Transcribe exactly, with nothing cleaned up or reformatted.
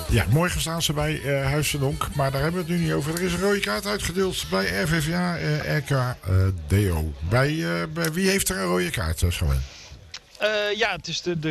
Ja, morgen staan ze bij uh, Huis ten Donk. Maar daar hebben we het nu niet over. Er is een rode kaart uitgedeeld bij R V V A, uh, R K uh, D O. Bij, uh, bij wie heeft er een rode kaart, uh, Schoen? Uh, ja, het is de, de